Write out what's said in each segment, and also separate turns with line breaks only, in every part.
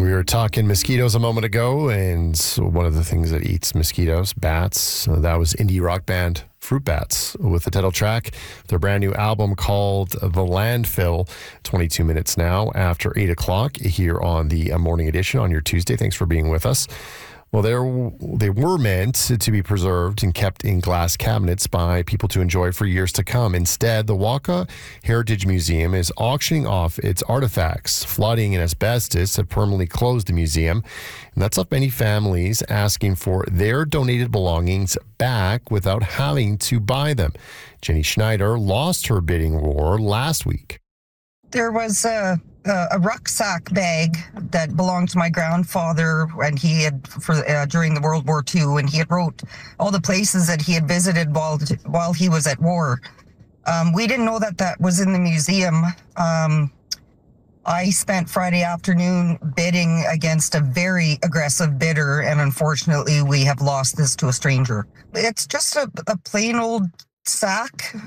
We were talking mosquitoes a moment ago, and so one of the things that eats mosquitoes, bats, that was indie rock band Fruit Bats with the title track, their brand new album called The Landfill. 22 minutes now after 8 o'clock here on the morning edition on your Tuesday. Thanks for being with us. Well, they were meant to be preserved and kept in glass cabinets by people to enjoy for years to come. Instead, the Waka Heritage Museum is auctioning off its artifacts. Flooding and asbestos have permanently closed the museum, and that's left many families asking for their donated belongings back without having to buy them. Jenny Schneider lost her bidding war last week.
There was a rucksack bag that belonged to my grandfather, and he had during the World War II, and he had wrote all the places that he had visited while he was at war. We didn't know that was in the museum. I spent Friday afternoon bidding against a very aggressive bidder, and unfortunately, we have lost this to a stranger. It's just a plain old sack.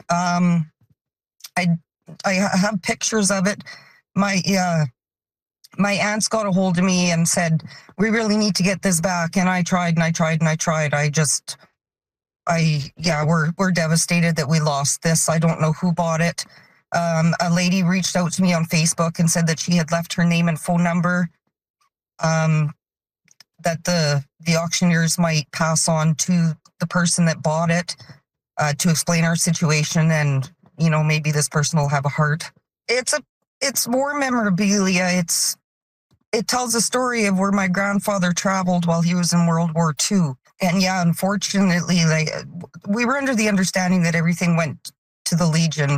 I have pictures of it. My aunts got a hold of me and said, we really need to get this back. And I tried and I tried and I tried. We're devastated that we lost this. I don't know who bought it. A lady reached out to me on Facebook and said that she had left her name and phone number, that the auctioneers might pass on to the person that bought it, to explain our situation, and maybe this person will have a heart. It's more memorabilia. It tells a story of where my grandfather traveled while he was in World War II. And yeah, unfortunately, we were under the understanding that everything went to the Legion.